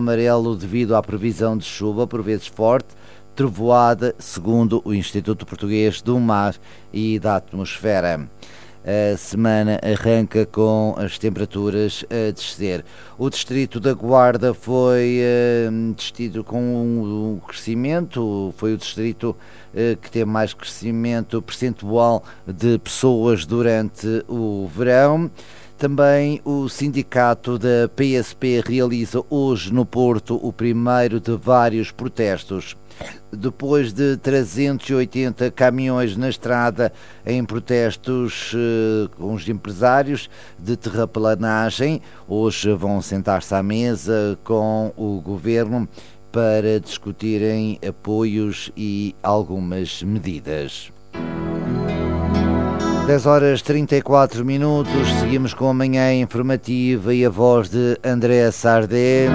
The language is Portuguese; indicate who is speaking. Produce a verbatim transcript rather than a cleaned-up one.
Speaker 1: amarelo devido à previsão de chuva, por vezes forte, trovoada, segundo o Instituto Português do Mar e da Atmosfera. A semana arranca com as temperaturas a descer. O distrito da Guarda foi uh, distrito com um crescimento, foi o distrito uh, que teve mais crescimento percentual de pessoas durante o verão. Também o sindicato da P S P realiza hoje no Porto o primeiro de vários protestos. Depois de trezentos e oitenta caminhões na estrada em protestos uh, com os empresários de terraplanagem, hoje vão sentar-se à mesa com o governo para discutirem apoios e algumas medidas. dez horas e trinta e quatro minutos, seguimos com a manhã informativa e a voz de André Sardé.